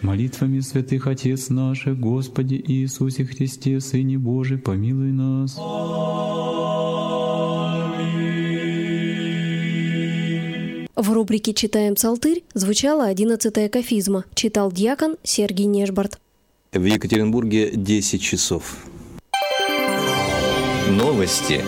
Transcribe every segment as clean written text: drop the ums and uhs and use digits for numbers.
Молитвами святых Отец наших, Господи Иисусе Христе, Сыне Божий, помилуй нас. В рубрике «Читаем Псалтырь» звучала 11-я кафизма. Читал диакон Сергий Нежбарт. В Екатеринбурге 10 часов. Новости.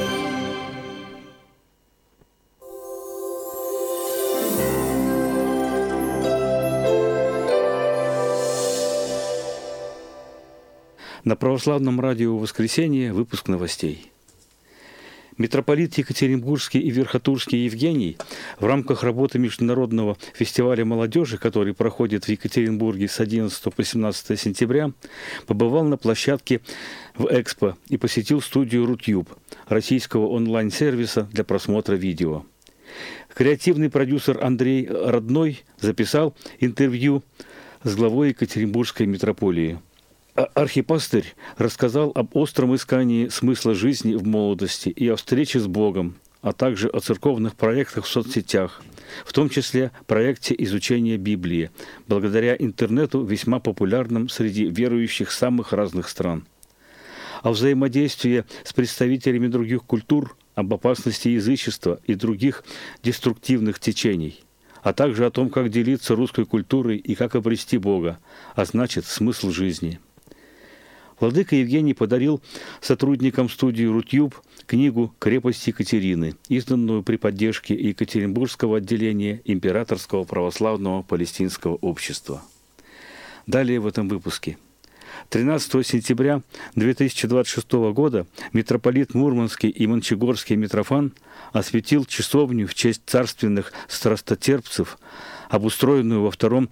На православном радио «Воскресенье» выпуск новостей. Митрополит Екатеринбургский и Верхотурский Евгений в рамках работы Международного фестиваля молодежи, который проходит в Екатеринбурге с 11 по 17 сентября, побывал на площадке в Экспо и посетил студию Рутюб, российского онлайн-сервиса для просмотра видео. Креативный продюсер Андрей Родной записал интервью с главой Екатеринбургской митрополии. Архипастырь рассказал об остром искании смысла жизни в молодости и о встрече с Богом, а также о церковных проектах в соцсетях, в том числе проекте изучения Библии, благодаря интернету весьма популярным среди верующих самых разных стран. О взаимодействии с представителями других культур, об опасности язычества и других деструктивных течений, а также о том, как делиться русской культурой и как обрести Бога, а значит, смысл жизни. Владыка Евгений подарил сотрудникам студии Рутюб книгу «Крепость Екатерины», изданную при поддержке Екатеринбургского отделения Императорского православного палестинского общества. Далее в этом выпуске. 13 сентября 2026 года митрополит Мурманский и Мончегорский Митрофан осветил часовню в честь царственных страстотерпцев, обустроенную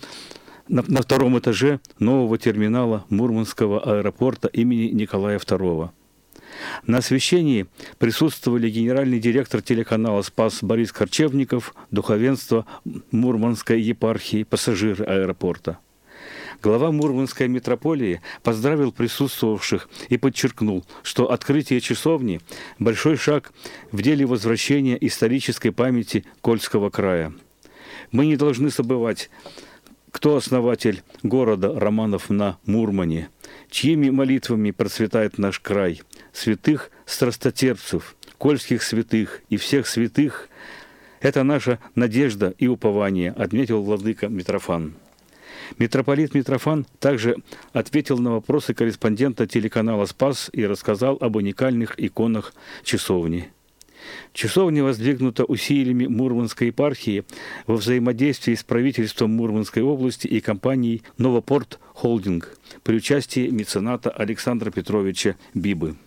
на втором этаже нового терминала Мурманского аэропорта имени Николая II. На освящении присутствовали генеральный директор телеканала «Спас» Борис Корчевников, духовенство Мурманской епархии, пассажиры аэропорта. Глава Мурманской митрополии поздравил присутствовавших и подчеркнул, что открытие часовни – большой шаг в деле возвращения исторической памяти Кольского края. Мы не должны забывать, кто основатель города Романов на Мурмане, чьими молитвами процветает наш край, святых страстотерпцев, кольских святых и всех святых – это наша надежда и упование, отметил владыка Митрофан. Митрополит Митрофан также ответил на вопросы корреспондента телеканала «Спас» и рассказал об уникальных иконах часовни. Часовня воздвигнута усилиями Мурманской епархии во взаимодействии с правительством Мурманской области и компанией «Новопорт Холдинг» при участии мецената Александра Петровича Бибы.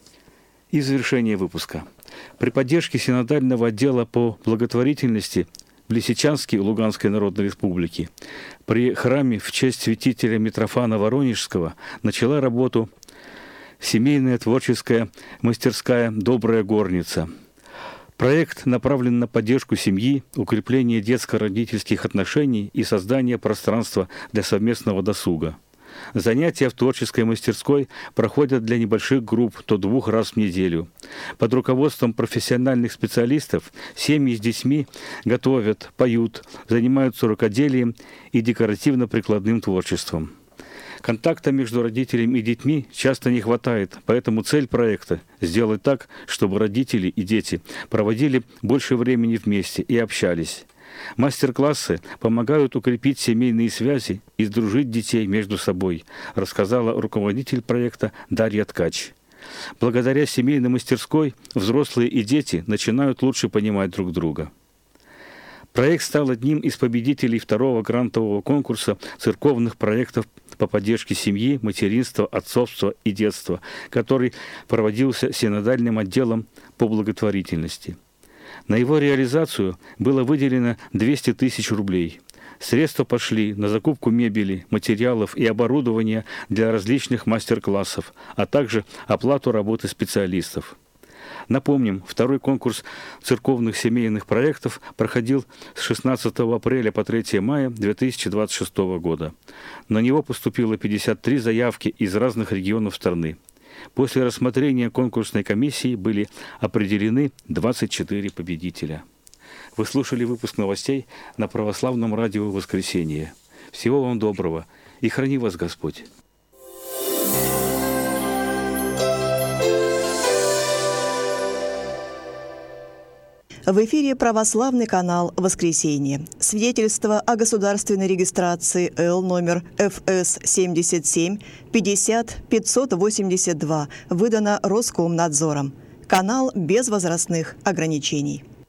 И завершение выпуска. При поддержке синодального отдела по благотворительности в Лисичанске Луганской Народной Республики при храме в честь святителя Митрофана Воронежского начала работу семейная творческая мастерская «Добрая горница». Проект направлен на поддержку семьи, укрепление детско-родительских отношений и создание пространства для совместного досуга. Занятия в творческой мастерской проходят для небольших групп до 2 раз в неделю. Под руководством профессиональных специалистов семьи с детьми готовят, поют, занимаются рукоделием и декоративно-прикладным творчеством. Контакта между родителями и детьми часто не хватает, поэтому цель проекта – сделать так, чтобы родители и дети проводили больше времени вместе и общались. Мастер-классы помогают укрепить семейные связи и сдружить детей между собой, рассказала руководитель проекта Дарья Ткач. Благодаря семейной мастерской взрослые и дети начинают лучше понимать друг друга. Проект стал одним из победителей 2-го грантового конкурса церковных проектов по поддержке семьи, материнства, отцовства и детства, который проводился синодальным отделом по благотворительности. На его реализацию было выделено 200 тысяч рублей. Средства пошли на закупку мебели, материалов и оборудования для различных мастер-классов, а также оплату работы специалистов. Напомним, 2-й конкурс церковных семейных проектов проходил с 16 апреля по 3 мая 2026 года. На него поступило 53 заявки из разных регионов страны. После рассмотрения конкурсной комиссии были определены 24 победителя. Вы слушали выпуск новостей на православном радио «Воскресенье». Всего вам доброго и храни вас Господь. В эфире православный канал «Воскресенье». Свидетельство о государственной регистрации Л номер ФС 77 50 582 выдано Роскомнадзором. Канал без возрастных ограничений.